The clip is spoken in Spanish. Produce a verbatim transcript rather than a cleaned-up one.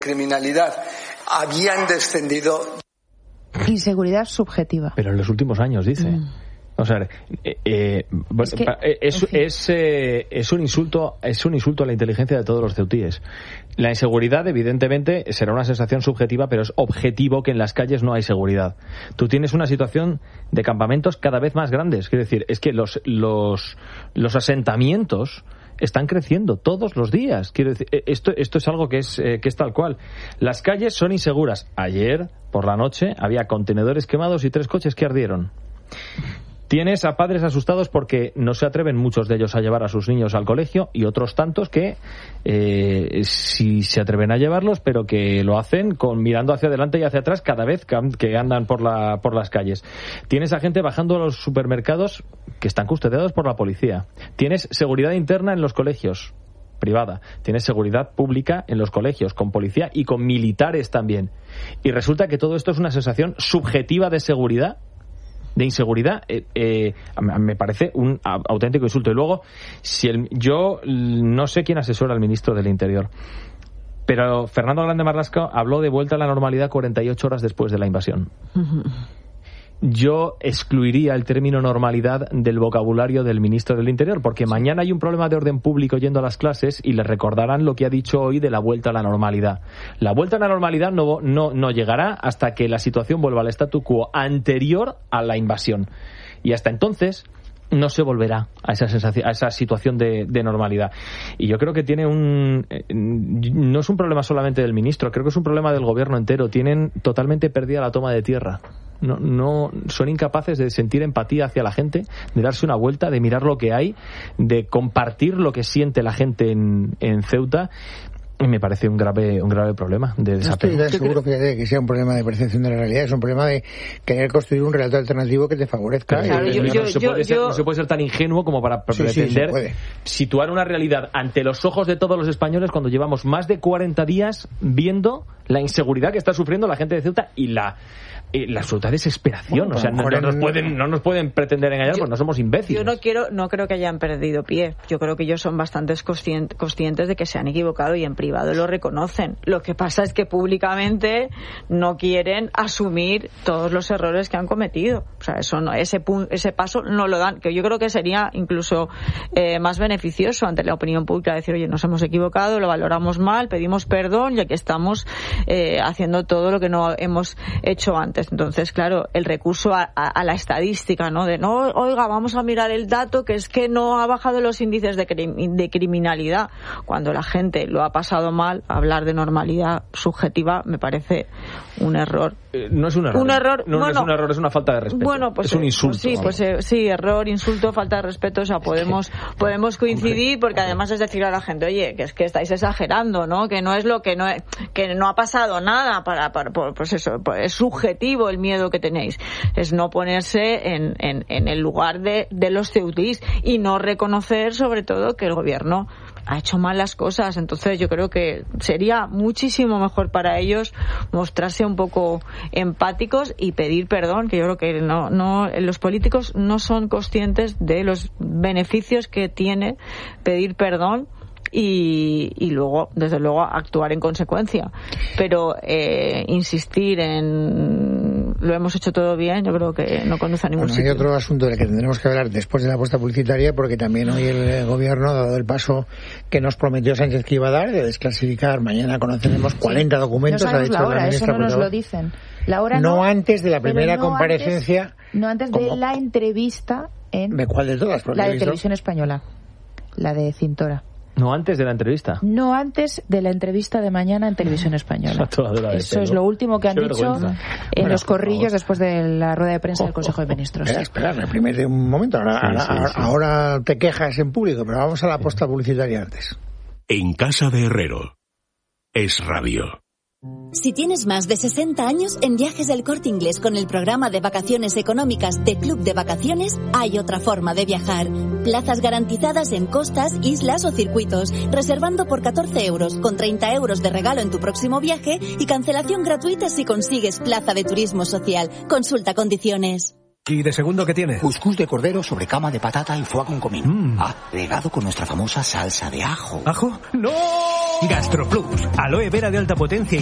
criminalidad habían descendido. Inseguridad subjetiva. Pero en los últimos años, dice. Mm. O sea, eh, eh, es, que, es, es, eh, es un insulto, es un insulto a la inteligencia de todos los ceutíes. La inseguridad, evidentemente, será una sensación subjetiva, pero es objetivo que en las calles no hay seguridad. Tú tienes una situación de campamentos cada vez más grandes. Quiero decir, es que los, los, los asentamientos están creciendo todos los días. Quiero decir, esto, esto es algo que es, eh, que es tal cual. Las calles son inseguras. Ayer, por la noche, había contenedores quemados y tres coches que ardieron. Tienes a padres asustados porque no se atreven muchos de ellos a llevar a sus niños al colegio y otros tantos que eh, sí se atreven a llevarlos, pero que lo hacen con mirando hacia adelante y hacia atrás cada vez que andan por la por las calles. Tienes a gente bajando a los supermercados que están custodiados por la policía. Tienes seguridad interna en los colegios, privada. Tienes seguridad pública en los colegios, con policía y con militares también. Y resulta que todo esto es una sensación subjetiva de seguridad, de inseguridad. eh, eh, me parece un auténtico insulto. Y luego, si el, yo no sé quién asesora al ministro del Interior, pero Fernando Grande Marlaska habló de vuelta a la normalidad cuarenta y ocho horas después de la invasión. Uh-huh. Yo excluiría el término normalidad del vocabulario del ministro del Interior, porque mañana hay un problema de orden público yendo a las clases y les recordarán lo que ha dicho hoy de la vuelta a la normalidad. La vuelta a la normalidad no, no, no llegará hasta que la situación vuelva al statu quo anterior a la invasión. Y hasta entonces no se volverá a esa sensación, a esa situación de, de normalidad. Y yo creo que tiene un... No es un problema solamente del ministro, creo que es un problema del gobierno entero. Tienen totalmente perdida la toma de tierra. No, no son incapaces de sentir empatía hacia la gente, de darse una vuelta, de mirar lo que hay, de compartir lo que siente la gente en, en Ceuta. Y me parece un grave un grave problema de desapego. No estoy seguro que, que sea un problema de percepción de la realidad, es un problema de querer construir un relato alternativo que te favorezca. Claro, yo, yo, no, se puede yo, ser, yo... no se puede ser tan ingenuo como para sí, pretender sí, situar una realidad ante los ojos de todos los españoles cuando llevamos más de cuarenta días viendo la inseguridad que está sufriendo la gente de Ceuta y la Eh, la absoluta desesperación. Bueno, o sea, no, no, nos pueden, no nos pueden pretender engañar, porque no somos imbéciles. Yo no quiero, no creo que hayan perdido pie. Yo creo que ellos son bastante conscientes, conscientes de que se han equivocado y en privado lo reconocen. Lo que pasa es que públicamente no quieren asumir todos los errores que han cometido. O sea, eso no, ese ese paso no lo dan. Que yo creo que sería incluso eh, más beneficioso ante la opinión pública decir, oye, nos hemos equivocado, lo valoramos mal, pedimos perdón y aquí estamos eh, haciendo todo lo que no hemos hecho antes. Entonces, claro, el recurso a, a, a la estadística, ¿no? De, no, oiga, vamos a mirar el dato, que es que no ha bajado los índices de, crim- de criminalidad. Cuando la gente lo ha pasado mal, hablar de normalidad subjetiva me parece un error. Eh, no es un error. Un error. No, bueno, no es un error, es una falta de respeto. Bueno, pues, es un insulto. Pues sí, pues eh, sí, error, insulto, falta de respeto. O sea, podemos, es que, podemos coincidir, porque hombre, además es decir a la gente, oye, que es que estáis exagerando, ¿no? Que no es lo que no, que no ha pasado nada para, para pues eso, es subjetivo el miedo que tenéis. Es no ponerse en, en, en el lugar de, de los ceutís y no reconocer, sobre todo, que el gobierno ha hecho mal las cosas. Entonces yo creo que sería muchísimo mejor para ellos mostrarse un poco empáticos y pedir perdón, que yo creo que no, no, los políticos no son conscientes de los beneficios que tiene pedir perdón y, y luego, desde luego, actuar en consecuencia. Pero eh, insistir en lo hemos hecho todo bien, yo creo que no conduce a ningún bueno, sitio. Hay otro asunto del que tendremos que hablar después de la apuesta publicitaria, porque también hoy el gobierno ha dado el paso que nos prometió Sánchez que iba a dar, de desclasificar. Mañana conoceremos cuarenta documentos. No sabemos ha dicho la hora, la eso no nos lo dicen. La hora no, no antes de la primera no comparecencia. Antes, no antes de como, la entrevista en... ¿De cuál de todas? La de Televisión Española, la de Cintora. No antes de la entrevista. No antes de la entrevista de mañana en Televisión Española. Eso es lo último que han Qué dicho vergüenza. en bueno, los corrillos después de la rueda de prensa oh, del Consejo oh, de Ministros. Espera, espera, reprime un momento. Ahora, sí, ahora, sí, sí. ahora te quejas en público, pero vamos a la apuesta publicitaria antes. En casa de Herrero. Es radio. Si tienes más de sesenta años, en Viajes del Corte Inglés con el programa de vacaciones económicas de Club de Vacaciones hay otra forma de viajar. Plazas garantizadas en costas, islas o circuitos, reservando por catorce euros, con treinta euros de regalo en tu próximo viaje y cancelación gratuita si consigues plaza de turismo social. Consulta condiciones. ¿Y de segundo qué tiene? Cuscús de cordero sobre cama de patata y foie con comino. Mm. Ah, regado con nuestra famosa salsa de ajo. ¿Ajo? ¡No! Gastroplus, aloe vera de alta potencia